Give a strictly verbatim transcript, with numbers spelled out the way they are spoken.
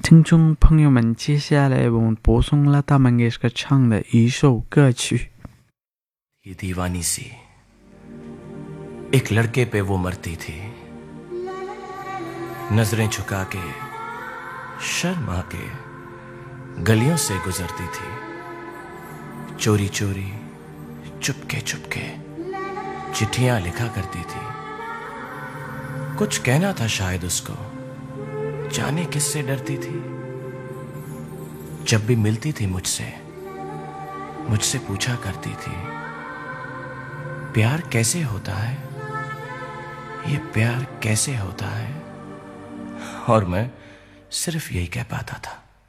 听众朋友们，接下来我们播送了大曼给唱的一首歌曲。 ये दीवानी सी एक लड़के पे वो मरती थी, नजरें झुका के शर्मा के गलियों से गुजरती थी, चोरी चोरी चुपके चुपके चिट्ठियां लिखा करती थी। कुछ कहना था शायद उसको, जाने किससे डरती थी। जब भी मिलती थी मुझसे मुझसे पूछा करती थी, प्यार कैसे होता है, ये प्यार कैसे होता है। और मैं सिर्फ यही कह पाता था।